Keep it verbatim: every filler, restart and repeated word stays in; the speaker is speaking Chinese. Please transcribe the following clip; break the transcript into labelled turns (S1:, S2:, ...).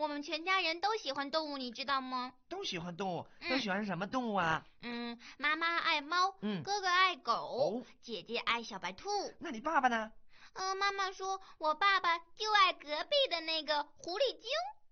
S1: 我们全家人都喜欢动物，你知道吗？
S2: 都喜欢动物，
S1: 嗯、
S2: 都喜欢什么动物啊？
S1: 嗯，妈妈爱猫，
S2: 嗯，
S1: 哥哥爱狗，
S2: 哦，
S1: 姐姐爱小白兔。
S2: 那你爸爸呢？
S1: 嗯、呃，妈妈说我爸爸就爱隔壁的那个狐狸精。